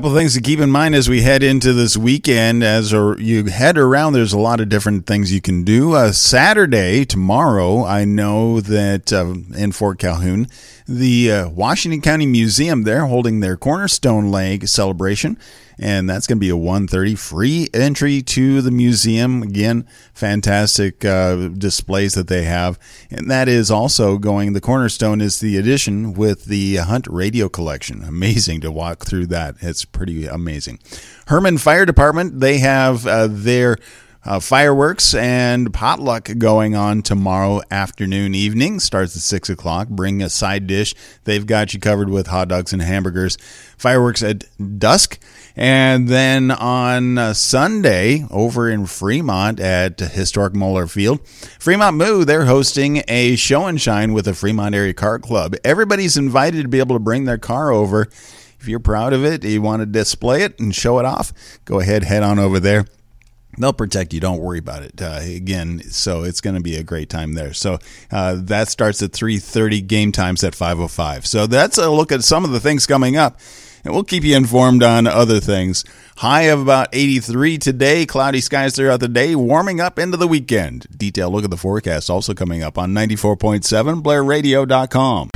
Couple things to keep in mind as we head into this weekend. As you head around, there's a lot of different things you can do. Saturday, tomorrow, I know that in Fort Calhoun, the Washington County Museum, they're holding their Cornerstone Lake celebration, and that's going to be a 1:30 free entry to the museum. Again, fantastic displays that they have, and that is also going. The Cornerstone is the addition with the Hunt Radio Collection. Amazing to walk through that. It's pretty amazing. Herman Fire Department, they have their fireworks and potluck going on tomorrow afternoon, evening. Starts at 6 o'clock. Bring a side dish. They've got you covered with hot dogs and hamburgers. Fireworks at dusk. And then on Sunday, over in Fremont at Historic Moeller Field, Fremont Moo, they're hosting a show and shine with the Fremont Area Car Club. Everybody's invited to be able to bring their car over. If you're proud of it, you want to display it and show it off, go ahead, head on over there. They'll protect you. Don't worry about it. Again, so it's going to be a great time there. So that starts at 3:30. Game time's at 5:05. So that's a look at some of the things coming up. And we'll keep you informed on other things. High of about 83 today. Cloudy skies throughout the day. Warming up into the weekend. Detailed look at the forecast also coming up on 94.7 BlairRadio.com.